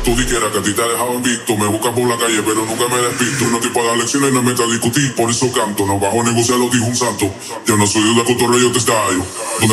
tú dijeras que a ti te dejaban visto. Me buscan por la calle, pero nunca me despisto. No te puedo dar lecciones, no me metas a discutir. Por eso canto, no bajo a negociar, lo dijo un santo. Yo no soy de cotorreo, yo te estallo.